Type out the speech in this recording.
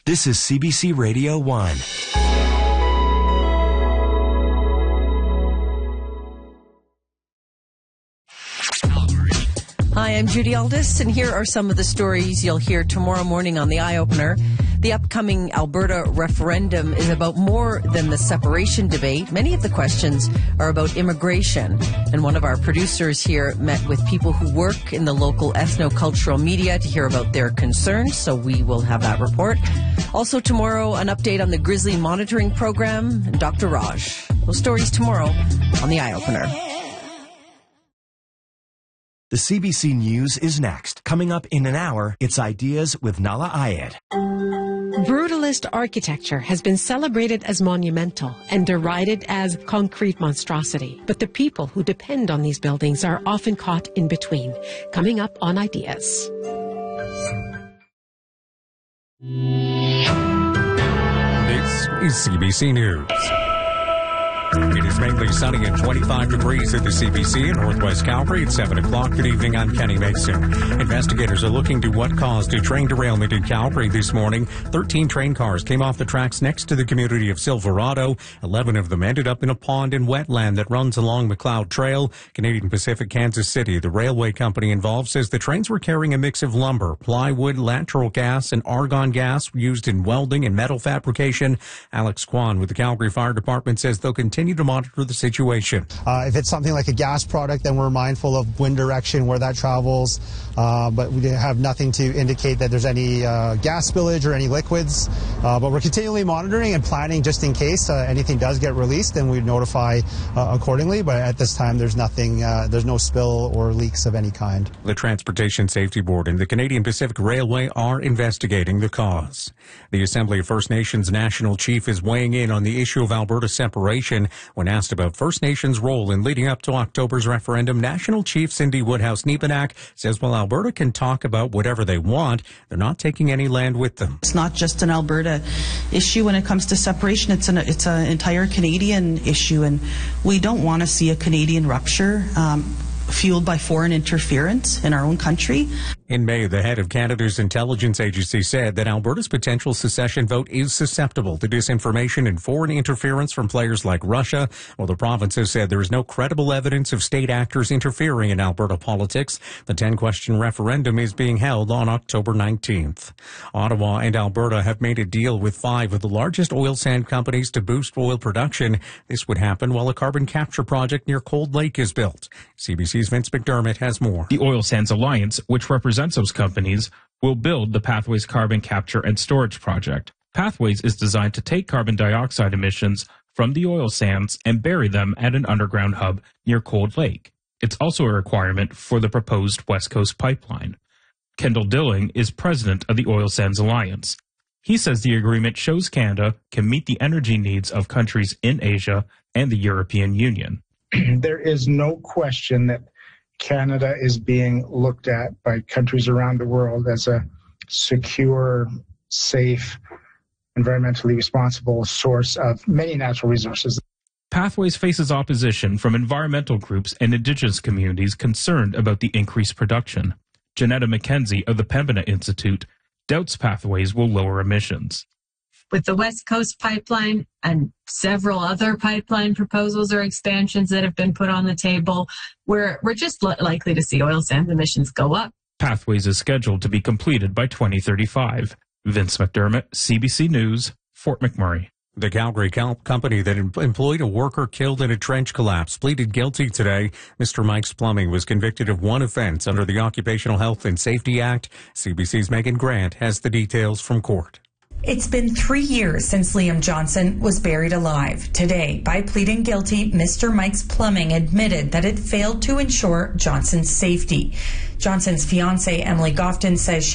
This is CBC Radio 1. Hi, I'm Judy Aldis, and here are some of the stories you'll hear tomorrow morning on the Eye Opener. The upcoming Alberta referendum is about more than the separation debate. Many of the questions are about immigration, and one of our producers here met with people who work in the local ethno-cultural media to hear about their concerns, so we will have that report. Also tomorrow, an update on the Grizzly Monitoring Program and Dr. Raj. Those stories tomorrow on the Eye Opener. The CBC News is next. Coming up in an hour, it's Ideas with Nala Ayed. Brutalist architecture has been celebrated as monumental and derided as concrete monstrosity. But the people who depend on these buildings are often caught in between. Coming up on Ideas. This is CBC News. It is mainly sunny and 25 degrees at the CBC in Northwest Calgary at 7 o'clock. Good evening, I'm Kenny Mason. Investigators are looking to what caused a train derailment in Calgary this morning. 13 train cars came off the tracks next to the community of Silverado. 11 of them ended up in a pond and wetland that runs along McLeod Trail. Canadian Pacific Kansas City, the railway company involved, says the trains were carrying a mix of lumber, plywood, natural gas, and argon gas used in welding and metal fabrication. Alex Kwan with the Calgary Fire Department says they'll continue to monitor the situation. If it's something like a gas product, then we're mindful of wind direction, where that travels, but we have nothing to indicate that there's any gas spillage or any liquids. But we're continually monitoring and planning just in case anything does get released, then we'd notify accordingly. But at this time, there's nothing, there's no spill or leaks of any kind. The Transportation Safety Board and the Canadian Pacific Railway are investigating the cause. The Assembly of First Nations National Chief is weighing in on the issue of Alberta separation. When asked about First Nations' role in leading up to October's referendum, National Chief Cindy Woodhouse-Nepenak says while Alberta can talk about whatever they want, they're not taking any land with them. It's not just an Alberta issue when it comes to separation. It's an entire Canadian issue, and we don't want to see a Canadian rupture fueled by foreign interference in our own country. In May, the head of Canada's intelligence agency said that Alberta's potential secession vote is susceptible to disinformation and foreign interference from players like Russia, while the province has said there is no credible evidence of state actors interfering in Alberta politics. The 10-question referendum is being held on October 19th. Ottawa and Alberta have made a deal with 5 of the largest oil sand companies to boost oil production. This would happen while a carbon capture project near Cold Lake is built. CBC's Vince McDermott has more. The Oil Sands Alliance, which represents those companies, will build the Pathways Carbon Capture and Storage Project. Pathways is designed to take carbon dioxide emissions from the oil sands and bury them at an underground hub near Cold Lake. It's also a requirement for the proposed West Coast pipeline. Kendall Dilling is president of the Oil Sands Alliance. He says the agreement shows Canada can meet the energy needs of countries in Asia and the European Union. There is no question that Canada is being looked at by countries around the world as a secure, safe, environmentally responsible source of many natural resources. Pathways faces opposition from environmental groups and Indigenous communities concerned about the increased production. Janetta McKenzie of the Pembina Institute doubts Pathways will lower emissions. With the West Coast pipeline and several other pipeline proposals or expansions that have been put on the table, we're just likely to see oil sands emissions go up. Pathways is scheduled to be completed by 2035. Vince McDermott, CBC News, Fort McMurray. The Calgary company that employed a worker killed in a trench collapse pleaded guilty today. Mr. Mike's Plumbing was convicted of one offense under the Occupational Health and Safety Act. CBC's Megan Grant has the details from court. It's been 3 years since Liam Johnson was buried alive. Today, by pleading guilty, Mr. Mike's Plumbing admitted that it failed to ensure Johnson's safety. Johnson's fiancée, Emily Gofton, says